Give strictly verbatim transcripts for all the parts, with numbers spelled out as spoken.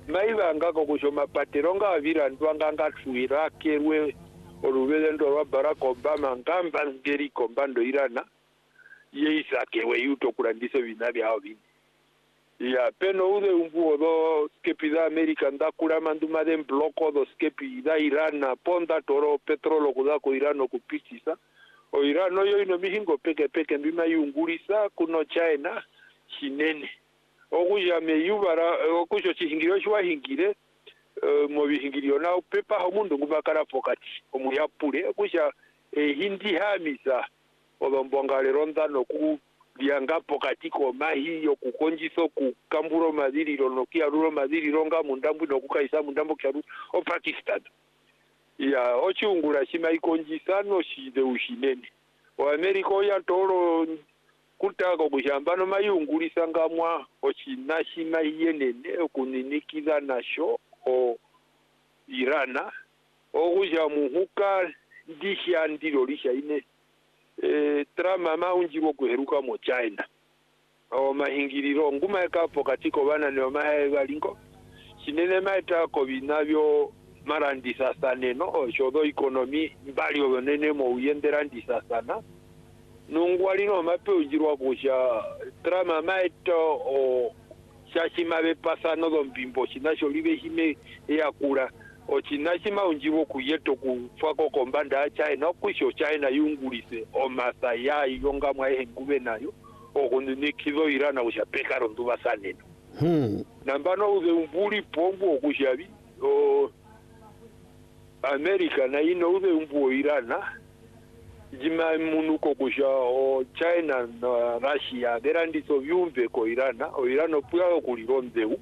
maivanga kokushoma patero ngavirandwa nganga tuira kerwe olubelendo lwa Barack Obama ngamba ngeri kombando irana yeisake we yuto kulandisa bina byao bini ya peno ude umbu do skepi da America ndakula manduma den bloko do skepi da Irana ponda toro petrolo kuda ko Irano kupitisa o Irano yo ino mihingo peke peke mbima yungulisa kuno China shinene okuja meyubara okujo chihingiro shwa hingire uh, mo bihingiro na pepa homundu ngubakara pokati omuyapule okuja eh, hindi hamisa odombongale ronda no ku lianga pokati ko mahi yo kukonjiso ku kamburo madiri no kiarulo madiri ronga mundambu no kukaisa mundambu kyaru o Pakistan ya ochungura shima ikonjisano shide ushinene o America ya toro kutako kushambano mayungulisa ngamwa ochina shima yenene okuninikiza nasho o Irana okuja muhuka ndisha ndiro lisha ine e, trama maunji wo kuheruka mo China o mahingiriro nguma ekapo katiko bana ne mahe balingo sinene maita ko binabyo marandisa saneno o shodo economy mbali obonene mo uyendera ndisa sana nungwalino mape ujirwa kusha trama maita o shashima be pasano do mbimbo sinasho libe hime yakura o chinashima unjiwo kuyeto kufako kombanda China kusho China yungulise o masaya yonga mwae ngube nayo o kununikizo Irana ushapeka ronduba saneno hmm nambano uze umbuli pombo kushabi o America na ino uze umbu Irana jima munuko kusha o China na Russia derandiso vyumbe ko Irana o Irano puya kulirondeu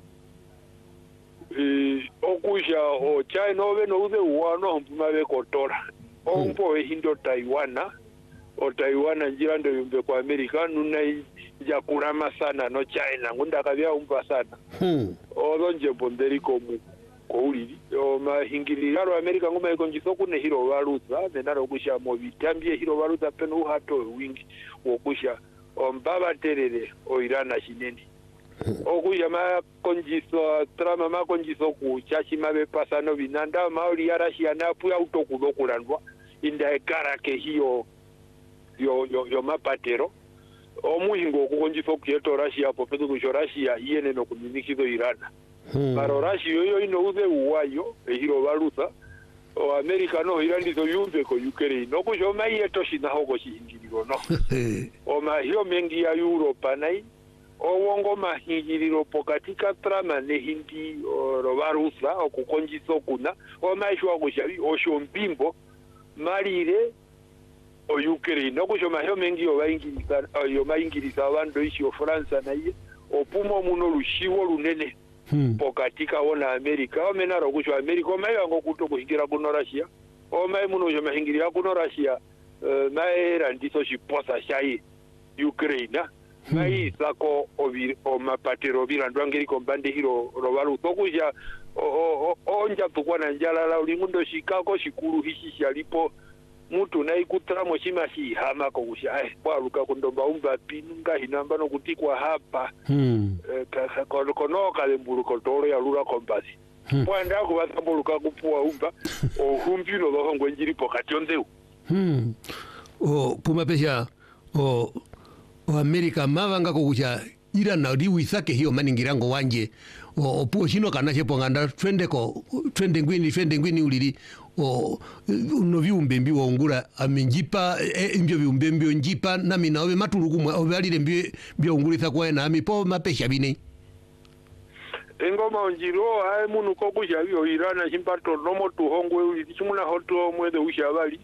e okuja o China ove no uze uwano mpuma be kotora o mpo we hindo Taiwana o Taiwana njirando yumbe kwa America nuna ya kurama sana no China ngunda kabya umpa sana hmm o donje bonderi ko mu ko uliri o mahingiliro America ngoma ikonjiso kune hiro waluza nenaro kusha mo bitambye hiro waluza peno hato wingi wokusha o mbaba terere o Irana shineni okuja ma konjiso trama ma konjiso ku chashima be pasano binanda mauli ya Russia na puya utokulokulandwa inda ekara ke hiyo yo yo yo mapatero omuhingo okukonjiso kuyeto Russia po pedo ku Russia yene no kuminikizo Irana hmm. Pero Russia yo ino uze uwayo ehiro baluza o America no irandizo yumbe ko Ukraine no kujo mai etoshi na hogo shingiriro no o ma hiyo mengi ya Europa nai o wongo mahingiriro pokatika trama ne hindi robarusa o kukonjiso kuna o maishwa kushabi o shombimbo marire o Ukraine no kusho mahyo mengi o baingirisa yo baingirisa abando ishi o France na iye o pumo muno lushiwo lunene hmm. pokatika wona America o menaro kusho America o mayo ngo kuto kuhingira kuno Russia o mayo muno jo mahingirira kuno Russia uh, maera ndiso shiposa shai Ukraine mai sako ovi o mapatero birandwa ngeri kombande hiro robaru tokuja o onja tukwana njala la ulingundo shikako shikuru hishi shalipo mutu na ikutramo shima shi hama ko kusha eh kwa luka kondomba umba pinunga hinamba no kutikwa hapa hmm eh, kono kono kale mburu kotoro ya lura kombasi hmm. Pwanda ko batambuluka kupua umba o humbino lo ngwe njiri pokati ondeu hmm o puma pesha o o America mavanga kokucha Irana diwisake hiyo maningirango wanje o opuo shino kana shepo nganda twende ko twende ngwini twende ngwini uliri o no viumbembi wa ungura aminjipa e, mbyo viumbembi njipa nami nawe maturuku mwa obalire mbyo mbyo ungulitha kwa na mipo mapesha bine engoma onjiro ai munu kokucha biyo Irana chimpato nomo tuhongwe uliri chimuna hoto mwede ushabali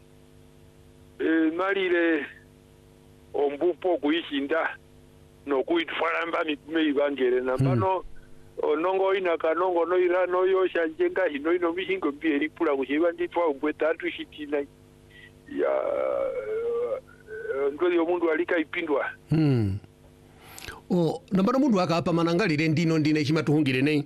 e malire ombupo kuishinda no kuitfaramba mikume ibangere na bano hmm. Onongo ina kanongo no Irano yo shanjenga hino ino mihingo mbieri pula kuchiba nditwa umbwe tatu shitina ya ndoli yo mundu alika ipindwa hmm o nambano mundu akapa manangalire ndino ndine chimatuhungire nei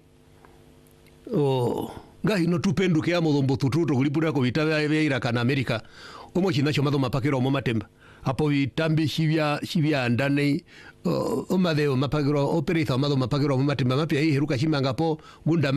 o ngahi no tupenduke amodhombo tututo kulipura ko bitaba bya kana America omo chinacho madho mapakero omo matemba apo vitambi shivya shivya ndane o madeo mapagiro operita madho mapagiro omo matemba mapya hii heruka shimanga po gunda